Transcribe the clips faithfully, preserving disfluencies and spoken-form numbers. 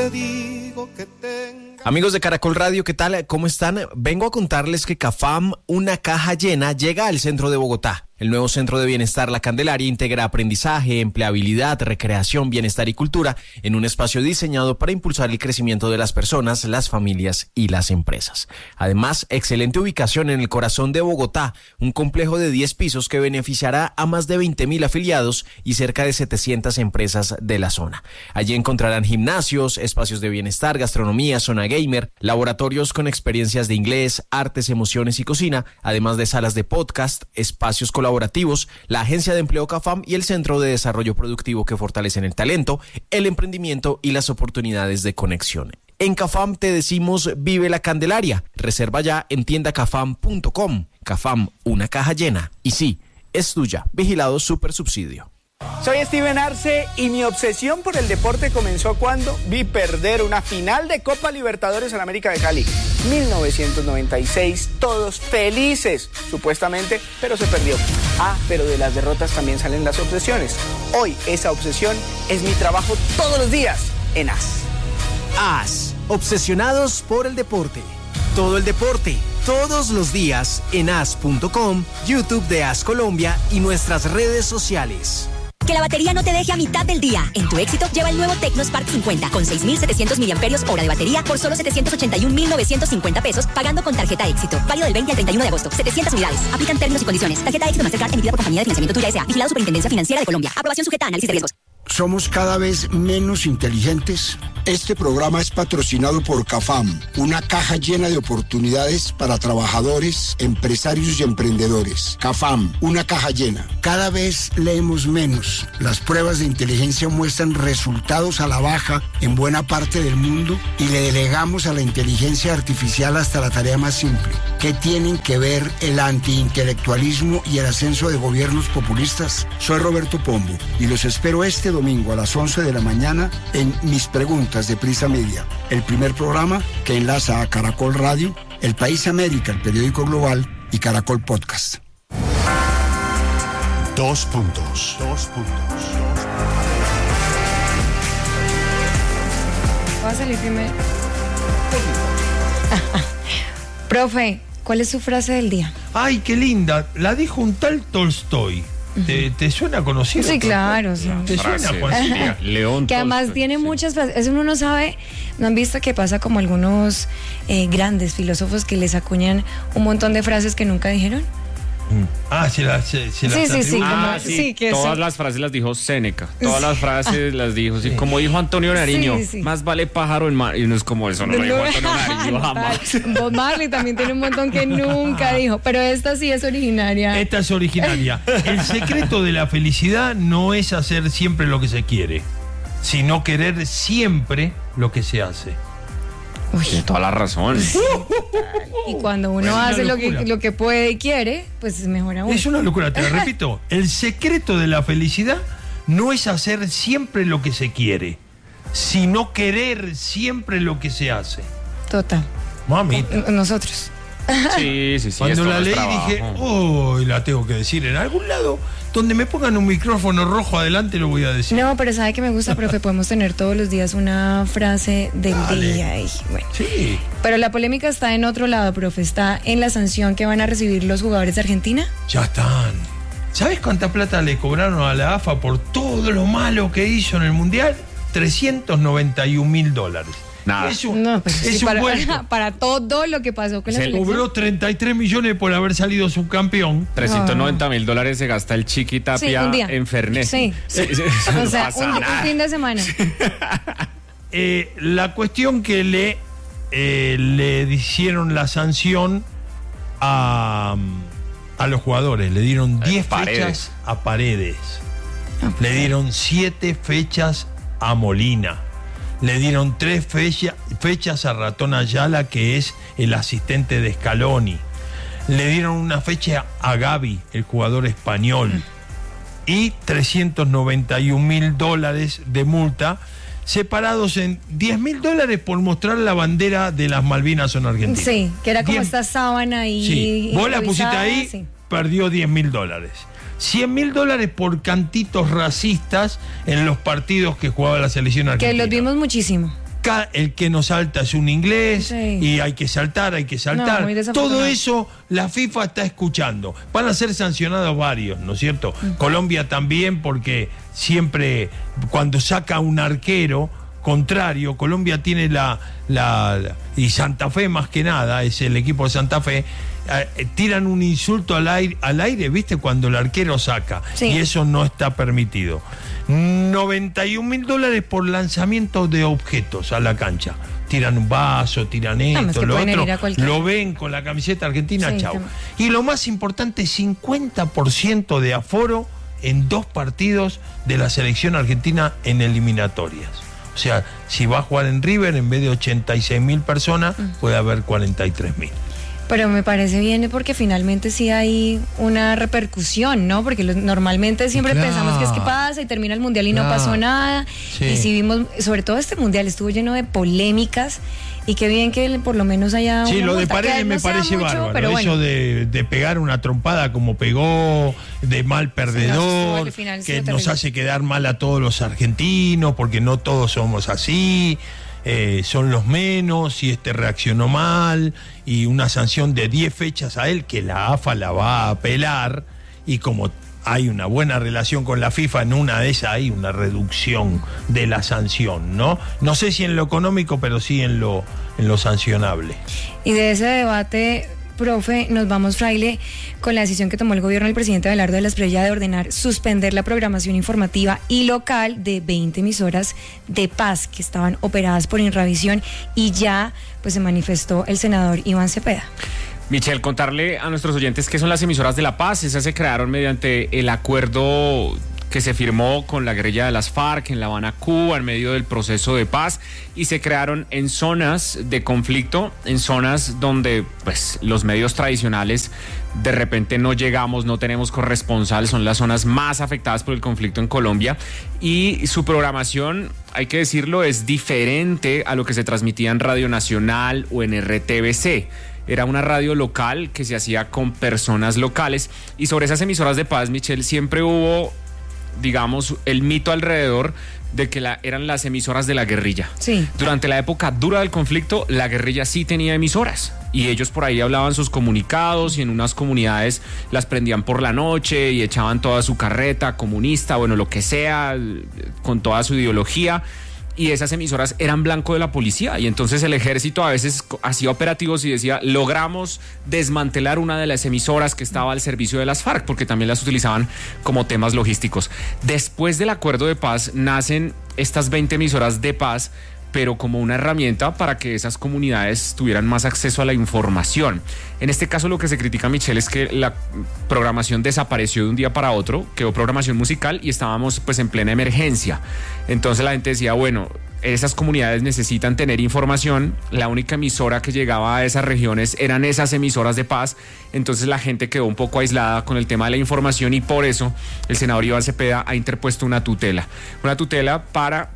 te digo que tenga... Amigos de Caracol Radio, ¿qué tal? ¿Cómo están? Vengo a contarles que CAFAM, una caja llena, llega al centro de Bogotá. El nuevo Centro de Bienestar La Candelaria integra aprendizaje, empleabilidad, recreación, bienestar y cultura en un espacio diseñado para impulsar el crecimiento de las personas, las familias y las empresas. Además, excelente ubicación en el corazón de Bogotá, un complejo de diez pisos que beneficiará a más de veinte mil afiliados y cerca de setecientas empresas de la zona. Allí encontrarán gimnasios, espacios de bienestar, gastronomía, zona gamer, laboratorios con experiencias de inglés, artes, emociones y cocina, además de salas de podcast, espacios colaborativos, colaborativos, la Agencia de Empleo CAFAM y el Centro de Desarrollo Productivo que fortalecen el talento, el emprendimiento y las oportunidades de conexión. En CAFAM te decimos vive la Candelaria. Reserva ya en tienda cafam punto com. CAFAM, una caja llena. Y sí, es tuya. Vigilado Super Subsidio. Soy Steven Arce y mi obsesión por el deporte comenzó cuando vi perder una final de Copa Libertadores en América de Cali. mil novecientos noventa y seis, todos felices, supuestamente, pero se perdió. Ah, pero de las derrotas también salen las obsesiones. Hoy esa obsesión es mi trabajo todos los días en A S. A S, obsesionados por el deporte. Todo el deporte, todos los días en as punto com, YouTube de A S Colombia y nuestras redes sociales. Que la batería no te deje a mitad del día. En Tu Éxito lleva el nuevo Tecnospark cincuenta con seis mil setecientos miliamperios hora de batería por solo setecientos ochenta y un mil novecientos cincuenta pesos pagando con tarjeta Éxito. Válido del veinte al treinta y uno de agosto. setecientas unidades. Aplican términos y condiciones. Tarjeta Éxito Mastercard emitida por Compañía de Financiamiento Tuya S A. Vigilado Superintendencia Financiera de Colombia. Aprobación sujeta a análisis de riesgos. ¿Somos cada vez menos inteligentes? Este programa es patrocinado por CAFAM, una caja llena de oportunidades para trabajadores, empresarios y emprendedores. CAFAM, una caja llena. Cada vez leemos menos. Las pruebas de inteligencia muestran resultados a la baja en buena parte del mundo y le delegamos a la inteligencia artificial hasta la tarea más simple. ¿Qué tienen que ver el antiintelectualismo y el ascenso de gobiernos populistas? Soy Roberto Pombo y los espero este domingo a las once de la mañana en Mis Preguntas de Prisa Media, el primer programa que enlaza a Caracol Radio, El País América, el periódico global y Caracol Podcast. Dos puntos. Dos puntos. Va a salir primero. Profe, ¿cuál es su frase del día? Ay, qué linda. La dijo un tal Tolstoy. ¿Te, te suena conocido? Sí, claro. Sí. ¿Te suena conocido? León Que además Tolstoy, tiene sí. muchas frases. Eso uno no sabe. ¿No han visto que pasa como algunos eh, grandes filósofos que les acuñan un montón de frases que nunca dijeron? Ah, se las se, se Sí, las sí, sí, atribuye. Ah, como- sí, sí, que todas eso- las frases las dijo Séneca, todas las frases las dijo, sí, Sí. como dijo Antonio Nariño, Sí, sí. más vale pájaro en mar, y uno es como eso, no lo dijo Antonio Nariño jamás. Bob Marley también tiene un montón que nunca dijo, pero esta sí es originaria. Esta es originaria. El secreto de la felicidad no es hacer siempre lo que se quiere, sino querer siempre lo que se hace. Tiene toda la razón. Y cuando uno Es una hace lo que, locura. lo que puede y quiere, pues es mejor aún. Es una locura, te lo repito. El secreto de la felicidad no es hacer siempre lo que se quiere, sino querer siempre lo que se hace. Total. Mamita. Nosotros. Sí, sí, sí. Cuando esto la no es leí trabajo. dije, oh, la tengo que decir en algún lado donde me pongan un micrófono rojo adelante lo voy a decir. No, pero sabe que me gusta, profe, podemos tener todos los días una frase del Dale. día. Y, bueno. Sí. Pero la polémica está en otro lado, profe, está en la sanción que van a recibir los jugadores de Argentina. Ya están. ¿Sabes cuánta plata le cobraron a la A F A por todo lo malo que hizo en el Mundial? trescientos noventa y un mil dólares. Nada. Es un, No, pues es sí, un para, vuelto. para todo lo que pasó con la Es el- selección. Cobró treinta y tres millones por haber salido subcampeón. trescientos noventa mil dólares se gasta el Chiqui Tapia Sí, un día. en Fernet. Sí. Sí, sí, eso O no sea, pasa un, un nada. fin de semana. Eh, la cuestión que le, eh, le hicieron la sanción a, a los jugadores, le dieron diez Paredes. fechas a Paredes, le dieron siete fechas a Molina, le dieron tres fecha, fechas a Ratón Ayala, que es el asistente de Scaloni, le dieron una fecha a Gavi, el jugador español, y trescientos noventa y un mil dólares de multa, separados en diez mil dólares por mostrar la bandera de las Malvinas en Argentina. Sí, que era como Diez- esta sábana ahí. Sí, vos la pusiste improvisada, ahí, sí. perdió diez mil dólares. cien mil dólares por cantitos racistas en los partidos que jugaba la selección Que argentina. los vimos muchísimo. ca- el que no salta es un inglés, Sí. y hay que saltar, hay que saltar. No, muy desafortunado. Todo eso la FIFA está escuchando. Van a ser sancionados varios, ¿no es cierto? Colombia también, porque siempre cuando saca un arquero contrario, Colombia tiene la, la, la- y Santa Fe más que nada, es el equipo de Santa Fe, eh, tiran un insulto al aire, al aire, ¿viste? Cuando el arquero saca, Sí. y eso no está permitido. noventa y un mil dólares por lanzamiento de objetos a la cancha. Tiran un vaso, tiran Además esto, que lo pueden herir a otro, cualquiera. lo ven con la camiseta argentina, Sí, chau. también. Y lo más importante, cincuenta por ciento de aforo en dos partidos de la selección argentina en eliminatorias. O sea, si va a jugar en River, en vez de ochenta y seis mil personas, puede haber cuarenta y tres mil. Pero me parece bien porque finalmente sí hay una repercusión, ¿no? Porque lo- normalmente siempre Claro. pensamos que es que pasa y termina el mundial y no Claro. pasó nada. Sí. Y si vimos, sobre todo este mundial estuvo lleno de polémicas y qué bien que por lo menos haya Sí, una lo de multa, que Paredes no me sea parece mucho, bárbaro. pero bueno. Eso de, de pegar una trompada como pegó, de mal perdedor, al final que estuvo nos terrible. hace quedar mal a todos los argentinos, porque no todos somos así. Eh, son los menos, y este reaccionó mal, y una sanción de diez fechas a él, que la AFA la va a apelar, y como hay una buena relación con la FIFA, en una de esas hay una reducción de la sanción, ¿no? No sé si en lo económico, pero sí en lo, en lo sancionable. Y de ese debate, profe, nos vamos, Fraile, con la decisión que tomó el gobierno del presidente Abelardo de la Espriella de ordenar suspender la programación informativa y local de veinte emisoras de paz que estaban operadas por Inravisión, y ya pues se manifestó el senador Iván Cepeda. Michelle, contarle a nuestros oyentes qué son las emisoras de la paz. Esas se crearon mediante el acuerdo que se firmó con la guerrilla de las FARC en La Habana, Cuba, en medio del proceso de paz, y se crearon en zonas de conflicto, en zonas donde pues los medios tradicionales de repente no llegamos, no tenemos corresponsal, son las zonas más afectadas por el conflicto en Colombia, y su programación, hay que decirlo, es diferente a lo que se transmitía en Radio Nacional o en R T V C. Era una radio local que se hacía con personas locales, y sobre esas emisoras de paz, Michelle, siempre hubo, digamos, el mito alrededor de que la, eran las emisoras de la guerrilla. Sí. Durante la época dura del conflicto, la guerrilla sí tenía emisoras, y ellos por ahí hablaban sus comunicados, y en unas comunidades las prendían por la noche y echaban toda su carreta comunista, bueno, lo que sea, con toda su ideología. Y esas emisoras eran blanco de la policía, y entonces el ejército a veces hacía operativos y decía, logramos desmantelar una de las emisoras que estaba al servicio de las FARC, porque también las utilizaban como temas logísticos. Después del acuerdo de paz nacen estas veinte emisoras de paz, pero como una herramienta para que esas comunidades tuvieran más acceso a la información. En este caso lo que se critica, Michelle, es que la programación desapareció de un día para otro, quedó programación musical y estábamos pues en plena emergencia. Entonces la gente decía, bueno, esas comunidades necesitan tener información, la única emisora que llegaba a esas regiones eran esas emisoras de paz, entonces la gente quedó un poco aislada con el tema de la información, y por eso el senador Iván Cepeda ha interpuesto una tutela, una tutela para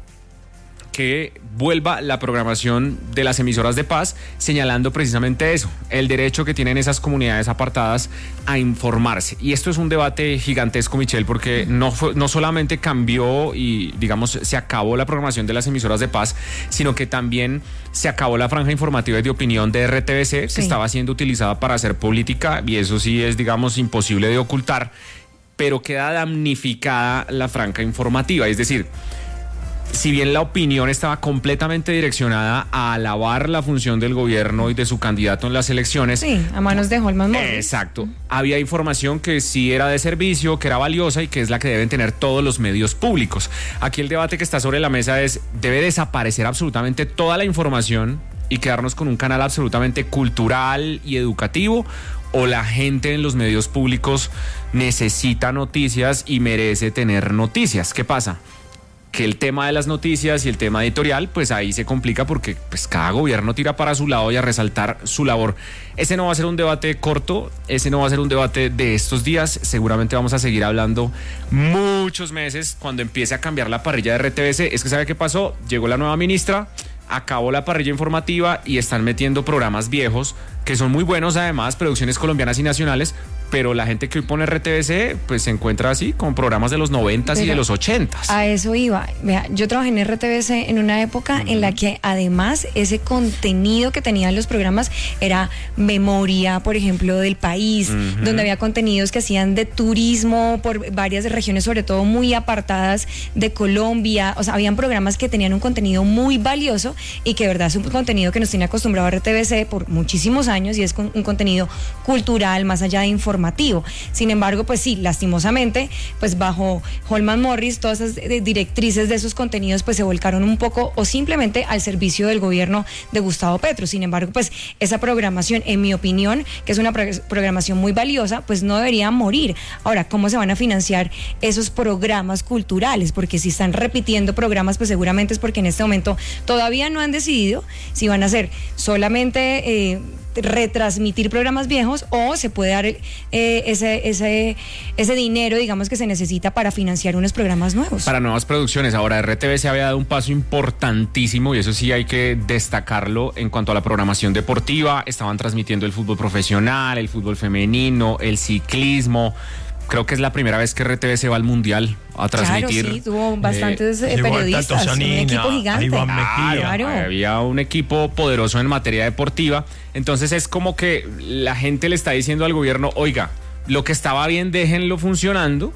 que vuelva la programación de las emisoras de paz, señalando precisamente eso, el derecho que tienen esas comunidades apartadas a informarse. Y esto es un debate gigantesco, Michelle, porque no, fue, no solamente cambió y, digamos, se acabó la programación de las emisoras de paz, sino que también se acabó la franja informativa y de opinión de R T V C, Sí. que estaba siendo utilizada para hacer política, y eso sí es, digamos, imposible de ocultar, pero queda damnificada la franja informativa, es decir, si bien la opinión estaba completamente direccionada a alabar la función del gobierno y de su candidato en las elecciones. Sí, a manos de Holman Morris. Exacto. Había información que sí era de servicio, que era valiosa y que es la que deben tener todos los medios públicos. Aquí el debate que está sobre la mesa es, ¿debe desaparecer absolutamente toda la información y quedarnos con un canal absolutamente cultural y educativo? ¿O la gente en los medios públicos necesita noticias y merece tener noticias? ¿Qué pasa? Que el tema de las noticias y el tema editorial, pues ahí se complica porque pues cada gobierno tira para su lado y a resaltar su labor. Ese no va a ser un debate corto, ese no va a ser un debate de estos días, seguramente vamos a seguir hablando muchos meses cuando empiece a cambiar la parrilla de R T V C. Es que ¿sabe qué pasó? Llegó la nueva ministra, acabó la parrilla informativa y están metiendo programas viejos que son muy buenos, además, producciones colombianas y nacionales, pero la gente que hoy pone R T V C, pues se encuentra así con programas de los noventas y de los ochentas. A eso iba. Vea, yo trabajé en R T V C en una época uh-huh. en la que además ese contenido que tenían los programas era memoria, por ejemplo, del país, uh-huh. donde había contenidos que hacían de turismo por varias regiones, sobre todo muy apartadas de Colombia. O sea, habían programas que tenían un contenido muy valioso y que de verdad es un contenido que nos tiene acostumbrado a R T V C por muchísimos años y es un contenido cultural más allá de informativo. Sin embargo, pues sí, lastimosamente, pues bajo Holman Morris, todas esas directrices de esos contenidos pues se volcaron un poco o simplemente al servicio del gobierno de Gustavo Petro. Sin embargo, pues esa programación, en mi opinión, que es una programación muy valiosa, pues no debería morir. Ahora, ¿cómo se van a financiar esos programas culturales? Porque si están repitiendo programas, pues seguramente es porque en este momento todavía no han decidido si van a ser solamente eh, retransmitir programas viejos o se puede dar eh, ese, ese, ese dinero, digamos, que se necesita para financiar unos programas nuevos. Para nuevas producciones. Ahora, R T V C había dado un paso importantísimo y eso sí hay que destacarlo en cuanto a la programación deportiva. Estaban transmitiendo el fútbol profesional, el fútbol femenino, el ciclismo. Creo que es la primera vez que R T V C va al Mundial a transmitir. Claro, sí, tuvo bastantes eh, periodistas, Sanina, un equipo gigante. Claro, claro. Había un equipo poderoso en materia deportiva. Entonces es como que la gente le está diciendo al gobierno, oiga, lo que estaba bien déjenlo funcionando,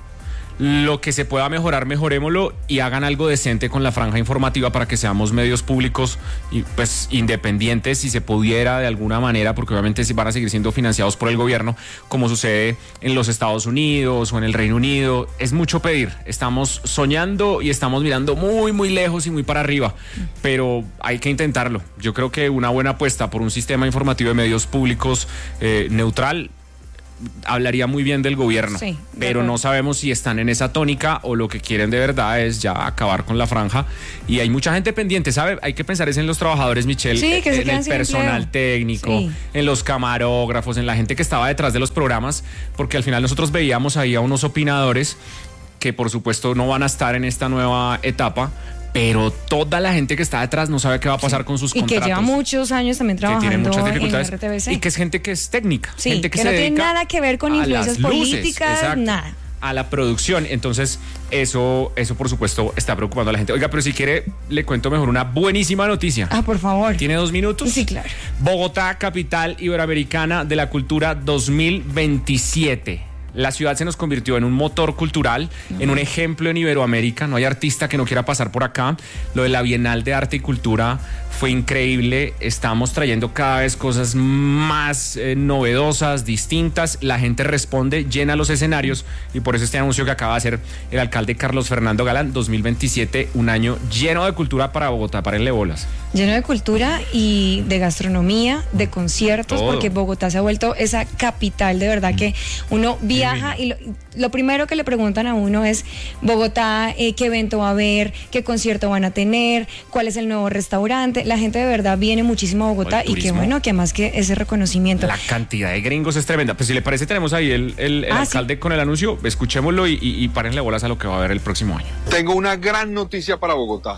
lo que se pueda mejorar, mejorémoslo y hagan algo decente con la franja informativa para que seamos medios públicos y pues independientes si se pudiera de alguna manera, porque obviamente van a seguir siendo financiados por el gobierno, como sucede en los Estados Unidos o en el Reino Unido. Es mucho pedir, estamos soñando y estamos mirando muy muy lejos y muy para arriba, pero hay que intentarlo. Yo creo que una buena apuesta por un sistema informativo de medios públicos eh, neutral hablaría muy bien del gobierno, sí, pero no sabemos si están en esa tónica o lo que quieren de verdad es ya acabar con la franja y hay mucha gente pendiente, ¿sabe? Hay que pensar es en los trabajadores, Michelle, sí, que en el personal empleo. técnico, sí. en los camarógrafos, en la gente que estaba detrás de los programas, porque al final nosotros veíamos ahí a unos opinadores que por supuesto no van a estar en esta nueva etapa, pero toda la gente que está detrás no sabe qué va a pasar sí. con sus y contratos. Y que lleva muchos años también trabajando que tiene muchas dificultades, en R T V C. Y que es gente que es técnica, sí, gente que, que se no dedica tiene nada que ver con influencias políticas, exacto, nada. A la producción, entonces eso, eso por supuesto está preocupando a la gente. Oiga, pero si quiere le cuento mejor una buenísima noticia. Ah, por favor. ¿Tiene dos minutos? Sí, claro. Bogotá, capital iberoamericana de la cultura dos mil veintisiete. La ciudad se nos convirtió en un motor cultural, uh-huh. en un ejemplo en Iberoamérica. No hay artista que no quiera pasar por acá. Lo de la Bienal de Arte y Cultura fue increíble. Estamos trayendo cada vez cosas más eh, novedosas, distintas. La gente responde, llena los escenarios y por eso este anuncio que acaba de hacer el alcalde Carlos Fernando Galán, dos mil veintisiete, un año lleno de cultura para Bogotá, párenle bolas. Lleno de cultura y de gastronomía, de conciertos, todo. Porque Bogotá se ha vuelto esa capital de verdad que uno viaja y lo, lo primero que le preguntan a uno es Bogotá, eh, qué evento va a haber, qué concierto van a tener, cuál es el nuevo restaurante. La gente de verdad viene muchísimo a Bogotá y qué bueno que más que ese reconocimiento. La cantidad de gringos es tremenda. Pues si le parece tenemos ahí el, el, el ah, alcalde sí. con el anuncio, escuchémoslo y, y, y párenle bolas a lo que va a haber el próximo año. Tengo una gran noticia para Bogotá.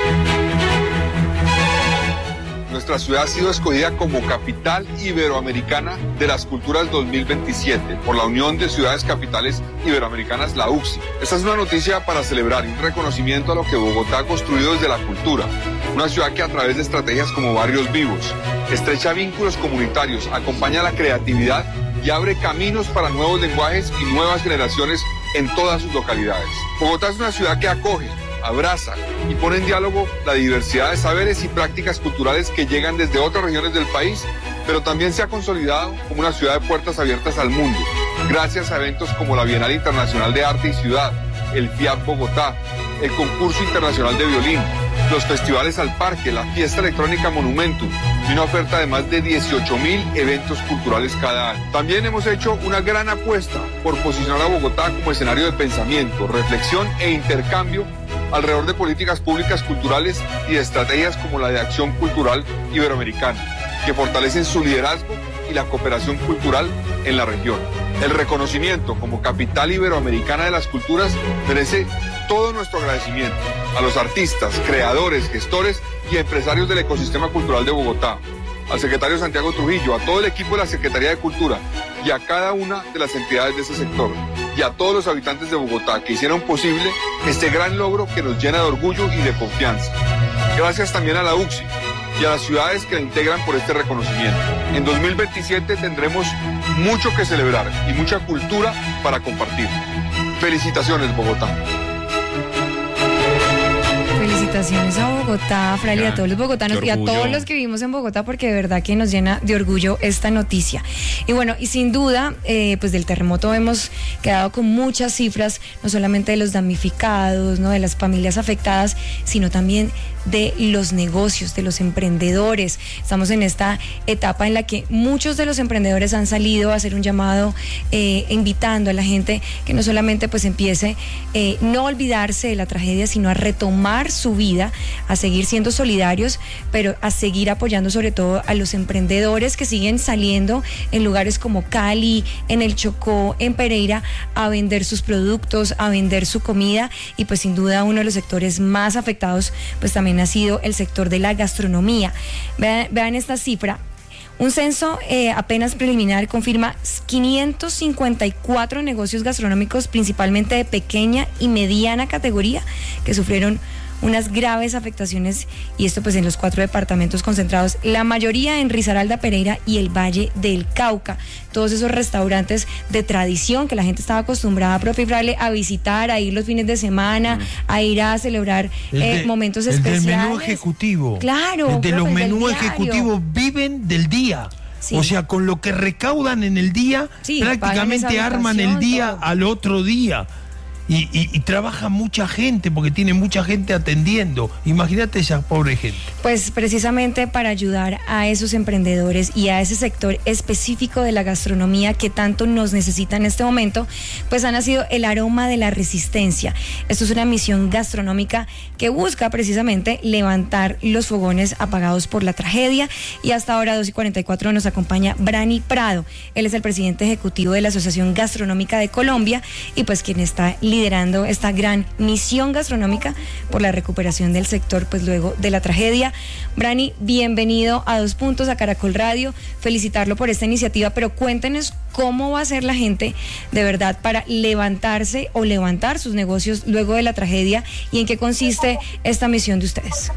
Nuestra ciudad ha sido escogida como capital iberoamericana de las culturas dos mil veintisiete por la Unión de Ciudades Capitales Iberoamericanas, la U C I. Esta es una noticia para celebrar y un reconocimiento a lo que Bogotá ha construido desde la cultura. Una ciudad que a través de estrategias como Barrios Vivos, estrecha vínculos comunitarios, acompaña la creatividad y abre caminos para nuevos lenguajes y nuevas generaciones en todas sus localidades. Bogotá es una ciudad que acoge, abraza y pone en diálogo la diversidad de saberes y prácticas culturales que llegan desde otras regiones del país, pero también se ha consolidado como una ciudad de puertas abiertas al mundo, gracias a eventos como la Bienal Internacional de Arte y Ciudad, el FIAP Bogotá, el Concurso Internacional de Violín, los festivales al Parque, la Fiesta Electrónica Monumentum y una oferta de más de dieciocho mil eventos culturales cada año. También hemos hecho una gran apuesta por posicionar a Bogotá como escenario de pensamiento, reflexión e intercambio alrededor de políticas públicas culturales y de estrategias como la de Acción Cultural Iberoamericana, que fortalecen su liderazgo y la cooperación cultural en la región. El reconocimiento como capital iberoamericana de las culturas merece todo nuestro agradecimiento a los artistas, creadores, gestores y empresarios del ecosistema cultural de Bogotá, al secretario Santiago Trujillo, a todo el equipo de la Secretaría de Cultura y a cada una de las entidades de ese sector y a todos los habitantes de Bogotá que hicieron posible este gran logro que nos llena de orgullo y de confianza. Gracias también a la U C S I y a las ciudades que la integran por este reconocimiento. En dos mil veintisiete tendremos mucho que celebrar y mucha cultura para compartir. Felicitaciones, Bogotá. Felicitaciones a Bogotá, Fraile, a todos los bogotanos y a todos los que vivimos en Bogotá, porque de verdad que nos llena de orgullo esta noticia. Y bueno, y sin duda, eh, pues del terremoto hemos quedado con muchas cifras, no solamente de los damnificados, no de las familias afectadas, sino también de los negocios, de los emprendedores. Estamos en esta etapa en la que muchos de los emprendedores han salido a hacer un llamado eh, invitando a la gente que no solamente pues empiece eh, no olvidarse de la tragedia, sino a retomar su vida, a seguir siendo solidarios, pero a seguir apoyando sobre todo a los emprendedores que siguen saliendo en lugares como Cali, en el Chocó, en Pereira, a vender sus productos, a vender su comida, y pues sin duda uno de los sectores más afectados pues también ha sido el sector de la gastronomía. Vean, vean esta cifra. Un censo eh, apenas preliminar confirma quinientos cincuenta y cuatro negocios gastronómicos, principalmente de pequeña y mediana categoría, que sufrieron unas graves afectaciones, y esto pues en los cuatro departamentos concentrados, la mayoría en Risaralda, Pereira y el Valle del Cauca. Todos esos restaurantes de tradición que la gente estaba acostumbrada, profe Fraile, a visitar, a ir los fines de semana, mm. a ir a celebrar eh, de, momentos el especiales. El del menú ejecutivo. Claro. El de profe, los el menús ejecutivos viven del día. Sí. O sea, con lo que recaudan en el día, sí, prácticamente arman el día todo. Al otro día. Y, y, y trabaja mucha gente, porque tiene mucha gente atendiendo. Imagínate esa pobre gente. Pues precisamente para ayudar a esos emprendedores y a ese sector específico de la gastronomía que tanto nos necesita en este momento, pues ha nacido el Aroma de la Resistencia. Esto es una misión gastronómica que busca precisamente levantar los fogones apagados por la tragedia, y hasta ahora dos y cuarenta y cuatro nos acompaña Brani Prado. Él es el presidente ejecutivo de la Asociación Gastronómica de Colombia, y pues quien está liderando esta gran misión gastronómica por la recuperación del sector pues luego de la tragedia. Brani, bienvenido a Dos Puntos, a Caracol Radio, felicitarlo por esta iniciativa, pero cuéntenos cómo va a ser la gente de verdad para levantarse o levantar sus negocios luego de la tragedia, y en qué consiste esta misión de ustedes.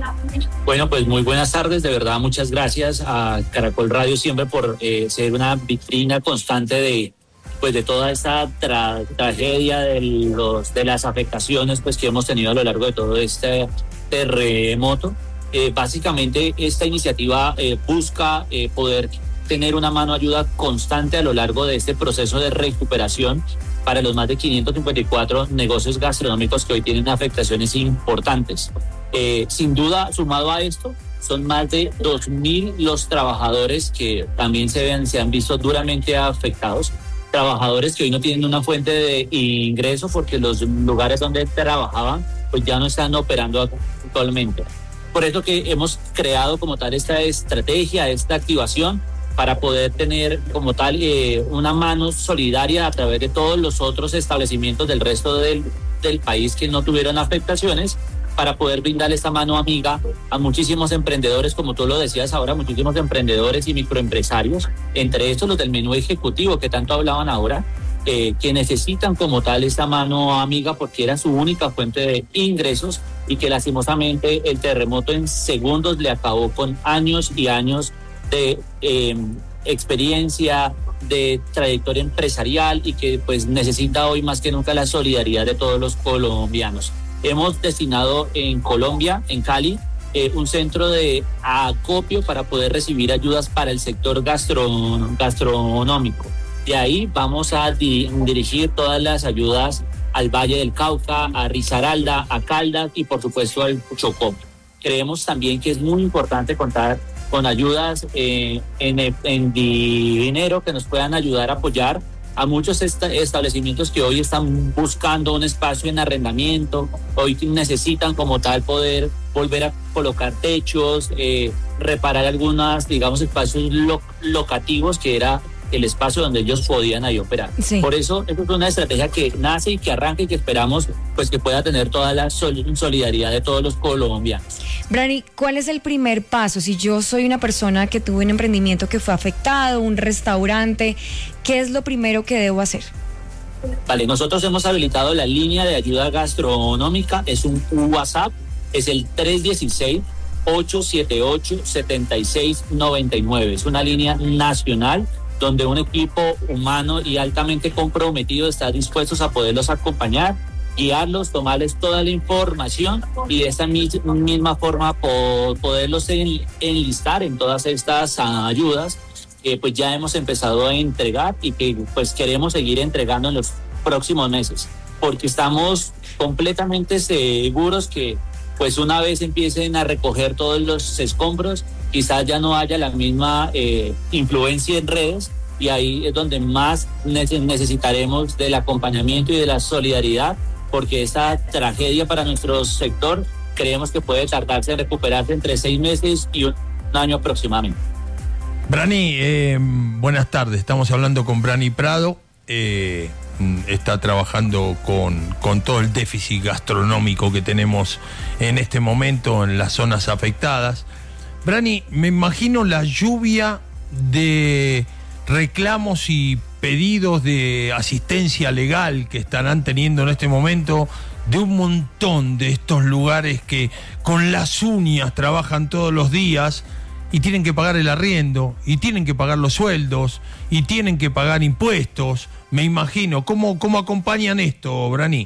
Bueno, pues muy buenas tardes, de verdad muchas gracias a Caracol Radio siempre por eh, ser una vitrina constante de pues de toda esta tra- tragedia de los de las afectaciones pues que hemos tenido a lo largo de todo este terremoto. Eh, básicamente esta iniciativa eh, busca eh, poder tener una mano ayuda constante a lo largo de este proceso de recuperación para los más de quinientos cincuenta y cuatro negocios gastronómicos que hoy tienen afectaciones importantes. Eh, sin duda, sumado a esto, son más de dos mil los trabajadores que también se, ven, se han visto duramente afectados. Trabajadores que hoy no tienen una fuente de ingreso porque los lugares donde trabajaban pues ya no están operando actualmente. Por eso que hemos creado como tal esta estrategia, esta activación para poder tener como tal eh, una mano solidaria a través de todos los otros establecimientos del resto del, del país que no tuvieron afectaciones, para poder brindarle esta mano amiga a muchísimos emprendedores, como tú lo decías ahora, muchísimos emprendedores y microempresarios, entre estos los del menú ejecutivo que tanto hablaban ahora, eh, que necesitan como tal esta mano amiga porque era su única fuente de ingresos, y que lastimosamente el terremoto en segundos le acabó con años y años de eh, experiencia, de trayectoria empresarial, y que pues necesita hoy más que nunca la solidaridad de todos los colombianos. Hemos destinado en Colombia, en Cali, eh, un centro de acopio para poder recibir ayudas para el sector gastro, gastronómico. De ahí vamos a di- dirigir todas las ayudas al Valle del Cauca, a Risaralda, a Caldas y por supuesto al Chocó. Creemos también que es muy importante contar con ayudas eh, en, en dinero que nos puedan ayudar a apoyar a muchos est- establecimientos que hoy están buscando un espacio en arrendamiento, hoy necesitan como tal poder volver a colocar techos, eh, reparar algunos, digamos, espacios lo- locativos que era el espacio donde ellos podían ahí operar. Sí. Por eso, eso es una estrategia que nace y que arranca y que esperamos pues que pueda tener toda la sol- solidaridad de todos los colombianos. Brani, ¿cuál es el primer paso? Si yo soy una persona que tuvo un emprendimiento que fue afectado, un restaurante, ¿qué es lo primero que debo hacer? Vale, nosotros hemos habilitado la línea de ayuda gastronómica, es un WhatsApp, es el tres uno seis, ocho siete ocho, siete seis nueve nueve. Es una línea nacional donde un equipo humano y altamente comprometido está dispuestos a poderlos acompañar, guiarlos, tomarles toda la información y de esta misma forma poderlos enlistar en todas estas ayudas que pues ya hemos empezado a entregar y que pues queremos seguir entregando en los próximos meses, porque estamos completamente seguros que pues una vez empiecen a recoger todos los escombros, quizás ya no haya la misma eh, influencia en redes, y ahí es donde más necesitaremos del acompañamiento y de la solidaridad, porque esta tragedia para nuestro sector creemos que puede tardarse en recuperarse entre seis meses y un año aproximadamente. Brani, eh, buenas tardes. Estamos hablando con Brani Prado. Eh, está trabajando con, con todo el déficit gastronómico que tenemos en este momento en las zonas afectadas. Brani, me imagino la lluvia de reclamos y pedidos de asistencia legal que estarán teniendo en este momento de un montón de estos lugares que con las uñas trabajan todos los días y tienen que pagar el arriendo, y tienen que pagar los sueldos, y tienen que pagar impuestos, me imagino. ¿Cómo, cómo acompañan esto, Brani?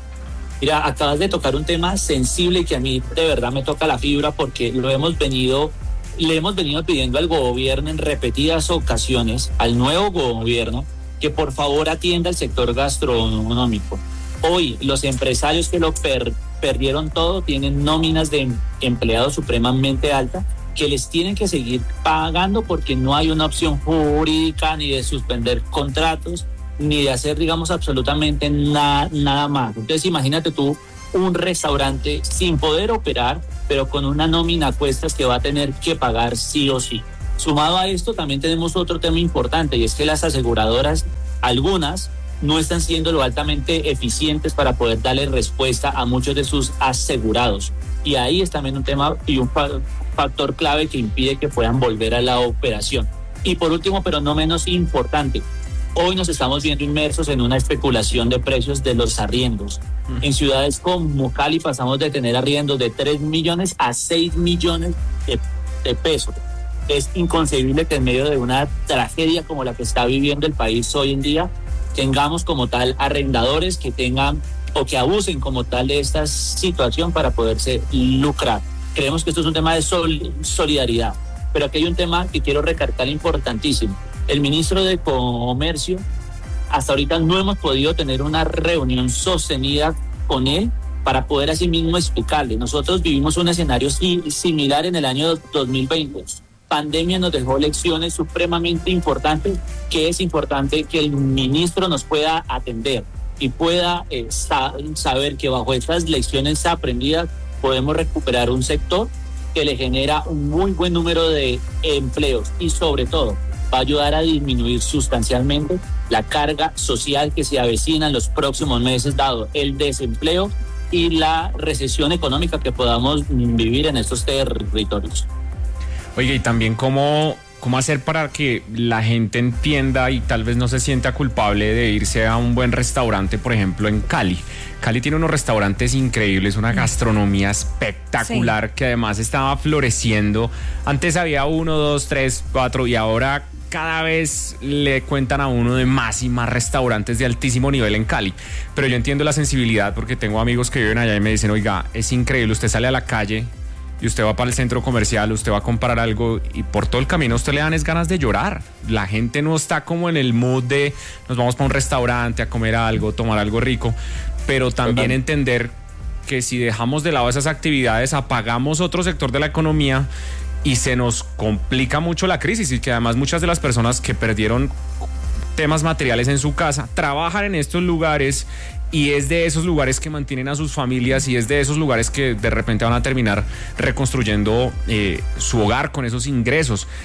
Mira, acabas de tocar un tema sensible que a mí de verdad me toca la fibra, porque lo hemos venido, le hemos venido pidiendo al gobierno en repetidas ocasiones, al nuevo gobierno, que por favor atienda al sector gastronómico. Hoy los empresarios que lo per, perdieron todo tienen nóminas de empleados supremamente altas, que les tienen que seguir pagando porque no hay una opción jurídica ni de suspender contratos, ni de hacer, digamos, absolutamente nada, nada más. Entonces imagínate tú un restaurante sin poder operar, pero con una nómina a cuestas que va a tener que pagar sí o sí. Sumado a esto, también tenemos otro tema importante, y es que las aseguradoras, algunas, no están siendo lo altamente eficientes para poder darle respuesta a muchos de sus asegurados. Y ahí es también un tema y un factor clave que impide que puedan volver a la operación. Y por último, pero no menos importante, hoy nos estamos viendo inmersos en una especulación de precios de los arriendos. Mm. En ciudades como Cali pasamos de tener arriendos de tres millones a seis millones de, de pesos. Es inconcebible que en medio de una tragedia como la que está viviendo el país hoy en día, tengamos como tal arrendadores que tengan o que abusen como tal de esta situación para poderse lucrar. Creemos que esto es un tema de sol, solidaridad, pero aquí hay un tema que quiero recalcar importantísimo. El ministro de Comercio, hasta ahorita no hemos podido tener una reunión sostenida con él para poder así mismo explicarle. Nosotros vivimos un escenario similar en el año dos mil veinte. Pandemia nos dejó lecciones supremamente importantes, que es importante que el ministro nos pueda atender y pueda eh, sa- saber que bajo estas lecciones aprendidas podemos recuperar un sector que le genera un muy buen número de empleos y sobre todo va a ayudar a disminuir sustancialmente la carga social que se avecina en los próximos meses, dado el desempleo y la recesión económica que podamos vivir en estos territorios. Oiga, y también cómo, cómo hacer para que la gente entienda y tal vez no se sienta culpable de irse a un buen restaurante, por ejemplo, en Cali. Cali tiene unos restaurantes increíbles, una gastronomía espectacular, sí, que además estaba floreciendo. Antes había uno, dos, tres, cuatro, y ahora cada vez le cuentan a uno de más y más restaurantes de altísimo nivel en Cali. Pero yo entiendo la sensibilidad porque tengo amigos que viven allá y me dicen, oiga, es increíble, usted sale a la calle y usted va para el centro comercial, usted va a comprar algo y por todo el camino a usted le dan es ganas de llorar. La gente no está como en el mood de nos vamos para un restaurante a comer algo, tomar algo rico, pero también entender que si dejamos de lado esas actividades, apagamos otro sector de la economía y se nos complica mucho la crisis, y que además muchas de las personas que perdieron temas materiales en su casa trabajan en estos lugares y es de esos lugares que mantienen a sus familias y es de esos lugares que de repente van a terminar reconstruyendo eh, su hogar con esos ingresos.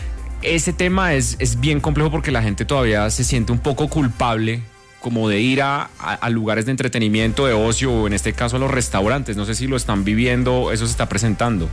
ese tema es, es bien complejo porque la gente todavía se siente un poco culpable como de ir a, a, a lugares de entretenimiento, de ocio, o en este caso a los restaurantes. No sé si lo están viviendo, eso se está presentando.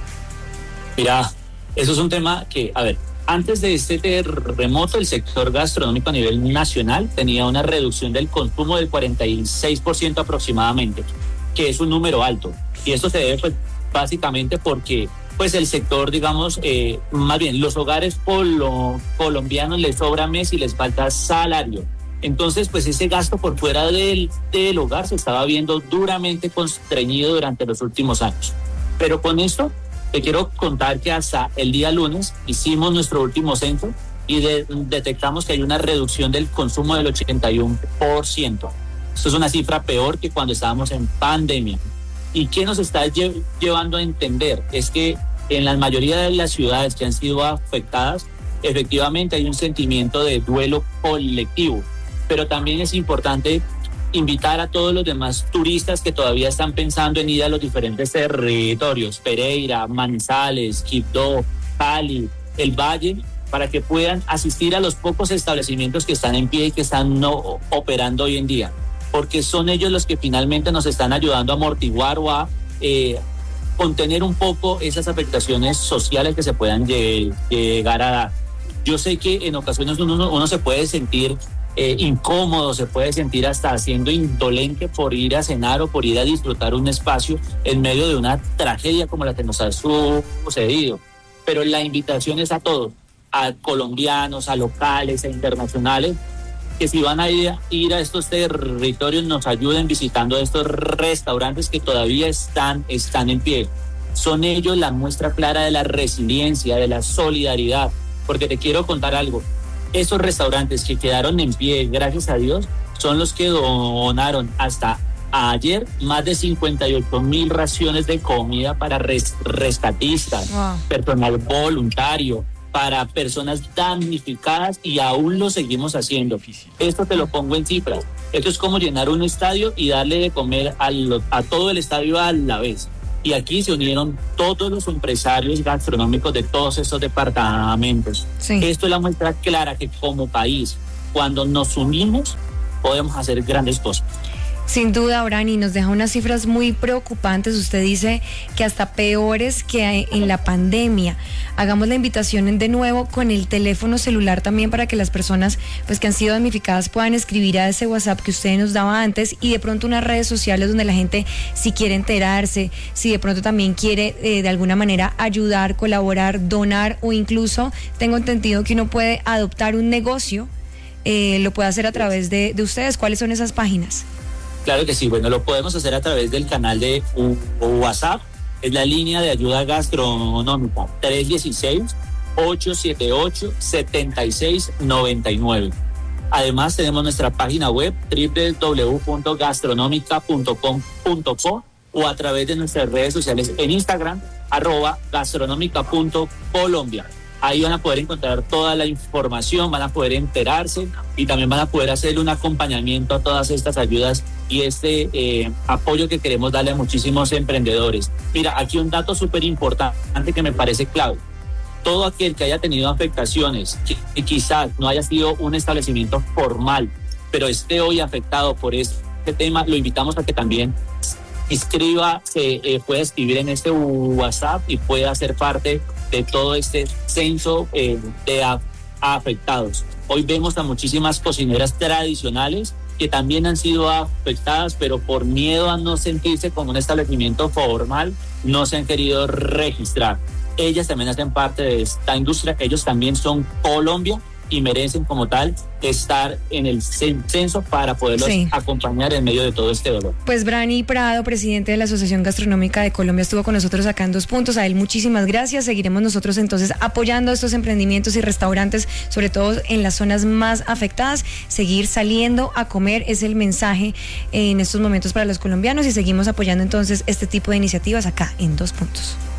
Mira, eso es un tema que, a ver, antes de este terremoto, el sector gastronómico a nivel nacional tenía una reducción del consumo del cuarenta y seis por ciento aproximadamente, que es un número alto. Y esto se debe, pues, básicamente porque pues el sector, digamos, eh, más bien los hogares polo, colombianos les sobra mes y les falta salario. Entonces, pues ese gasto por fuera del, del hogar se estaba viendo duramente constreñido durante los últimos años. Pero con esto te quiero contar que hasta el día lunes hicimos nuestro último censo y de, detectamos que hay una reducción del consumo del ochenta y uno por ciento. Esto es una cifra peor que cuando estábamos en pandemia. ¿Y qué nos está lle- llevando a entender? Es que en la mayoría de las ciudades que han sido afectadas, efectivamente hay un sentimiento de duelo colectivo. Pero también es importante invitar a todos los demás turistas que todavía están pensando en ir a los diferentes territorios, Pereira, Manizales, Quibdó, Cali, el Valle, para que puedan asistir a los pocos establecimientos que están en pie y que están no operando hoy en día, porque son ellos los que finalmente nos están ayudando a amortiguar o a eh, contener un poco esas afectaciones sociales que se puedan lle- llegar a dar. Yo sé que en ocasiones uno, uno se puede sentir Eh, incómodo, se puede sentir hasta siendo indolente por ir a cenar o por ir a disfrutar un espacio en medio de una tragedia como la que nos ha sucedido. Pero la invitación es a todos, a colombianos, a locales, a internacionales, que si van a ir, ir a estos territorios nos ayuden visitando estos restaurantes que todavía están, están en pie. Son ellos la muestra clara de la resiliencia, de la solidaridad, porque te quiero contar algo. Esos restaurantes que quedaron en pie, gracias a Dios, son los que donaron hasta ayer más de cincuenta y ocho mil raciones de comida para res- rescatistas, wow, personal voluntario, para personas damnificadas, y aún lo seguimos haciendo. Esto te lo pongo en cifras. Esto es como llenar un estadio y darle de comer a, lo, a todo el estadio a la vez. Y aquí se unieron todos los empresarios gastronómicos de todos estos departamentos. Sí. Esto es la muestra clara que como país, cuando nos unimos, podemos hacer grandes cosas. Sin duda, Brani, nos deja unas cifras muy preocupantes. Usted dice que hasta peores que en la pandemia. Hagamos la invitación de nuevo con el teléfono celular también para que las personas pues que han sido damnificadas puedan escribir a ese WhatsApp que usted nos daba antes, y de pronto unas redes sociales donde la gente, si quiere enterarse, si de pronto también quiere eh, de alguna manera ayudar, colaborar, donar, o incluso tengo entendido que uno puede adoptar un negocio, eh, lo puede hacer a través de, de ustedes. ¿Cuáles son esas páginas? Claro que sí, bueno, lo podemos hacer a través del canal de WhatsApp, es la línea de ayuda gastronómica tres uno seis, ocho siete ocho, siete seis nueve nueve. Además tenemos nuestra página web doble u doble u doble u punto gastronómica punto com punto co o a través de nuestras redes sociales en Instagram, arroba gastronómica punto colombia. Ahí van a poder encontrar toda la información, van a poder enterarse y también van a poder hacer un acompañamiento a todas estas ayudas y este eh, apoyo que queremos darle a muchísimos emprendedores. Mira, aquí un dato súper importante que me parece clave. Todo aquel que haya tenido afectaciones, que, que quizás no haya sido un establecimiento formal, pero esté hoy afectado por este tema, lo invitamos a que también inscriba, se eh, pueda escribir en este WhatsApp y pueda ser parte de todo este censo eh, de a, a afectados. Hoy vemos a muchísimas cocineras tradicionales que también han sido afectadas, pero por miedo a no sentirse como un establecimiento formal, no se han querido registrar. Ellas también hacen parte de esta industria, ellos también son Colombia y merecen como tal estar en el censo para poderlos sí. acompañar en medio de todo este dolor. Pues Brani Prado, presidente de la Asociación Gastronómica de Colombia, estuvo con nosotros acá en Dos Puntos. A él muchísimas gracias. Seguiremos nosotros entonces apoyando estos emprendimientos y restaurantes, sobre todo en las zonas más afectadas. Seguir saliendo a comer es el mensaje en estos momentos para los colombianos, y seguimos apoyando entonces este tipo de iniciativas acá en Dos Puntos.